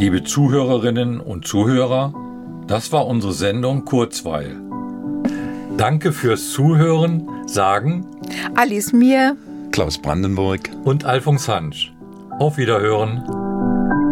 Liebe Zuhörerinnen und Zuhörer, das war unsere Sendung Kurzweil. Danke fürs Zuhören, sagen Alice Mier, Klaus Brandenburg und Alfons Hansch. Auf Wiederhören.